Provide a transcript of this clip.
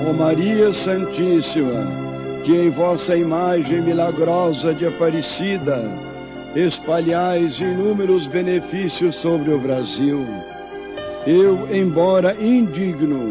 Ó Maria Santíssima, que em vossa imagem milagrosa de Aparecida espalhais inúmeros benefícios sobre o Brasil, eu, embora indigno